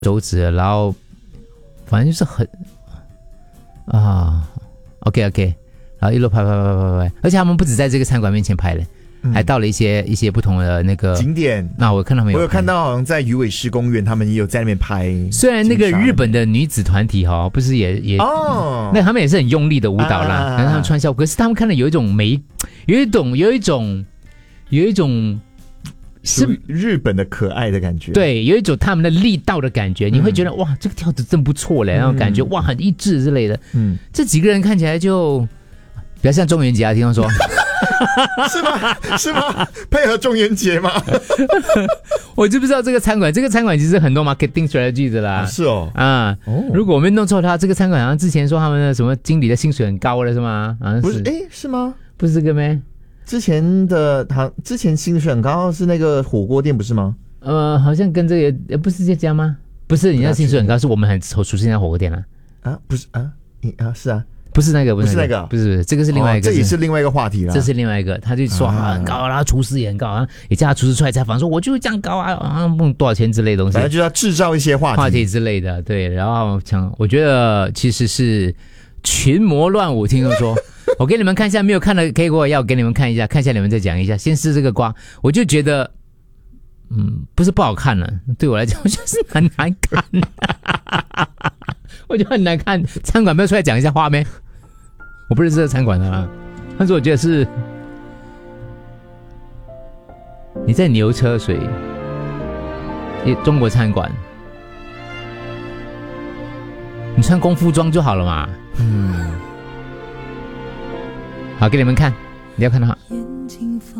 手指，然后反正就是很OK， 然后一路拍，而且他们不止在这个餐馆面前拍了。还到了一些不同的那个景点。 那我看他们我有看到好像在鱼尾狮公园他们也有在那边拍。 虽然那个日本的女子团体不是也那他们也是很用力的舞蹈啦，然后他们穿校服，可是他们看到有一种是日本的可爱的感觉。 对，有一种他们的力道的感觉，你会觉得哇这个跳得真不错嘞，那种感觉哇很一致之类的。这几个人看起来就比较像中元节啊，听说是吗？配合中元节吗？ 我就不知道这个餐馆其实很多 marketing strategy 的啦。 是哦。 如果我没弄错的话，这个餐馆好像之前说他们的什么经理的薪水很高了是吗？好像是。 不是，是吗？ 不是这个咩？ 之前薪水很高是那个火锅店不是吗？ 好像跟这个不是这家吗？不是，你那薪水很高是我们很熟悉那火锅店啊。 不是是啊。 不是那个， 不是那个， 不是这个是另外一个， 这也是另外一个话题了。 这是另外一个，他就说很高，然后厨师也很高，也叫他厨师出来采访，说我就是这样高问多少钱之类的东西， 反正就要制造一些话题之类的，对。然后我觉得其实是群魔乱舞，听说我给你们看一下，没有看的可以给我要给你们看一下你们再讲一下。先试这个瓜，我就觉得不是不好看了，对我来讲就是很难看。我就很难看，餐馆没有出来讲一下话没？我不认识这个餐馆的啦，但是我觉得是你在牛车水中国餐馆，你穿功夫装就好了嘛。好，给你们看，你要看的话。